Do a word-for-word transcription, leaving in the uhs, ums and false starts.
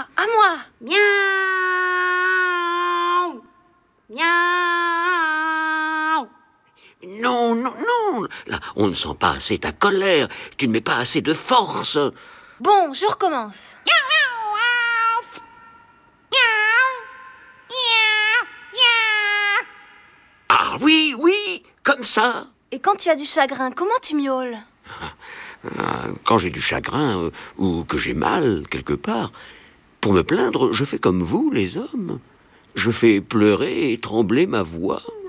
moi, à moi. Miaou. Miaou. Non, non, non. Là, on ne sent pas assez ta colère. Tu ne mets pas assez de force. Bon, je recommence. Ah oui, oui, comme ça. Et quand tu as du chagrin, comment tu miaules? Ah, quand j'ai du chagrin euh, ou que j'ai mal quelque part, pour me plaindre, je fais comme vous, les hommes. Je fais pleurer et trembler ma voix.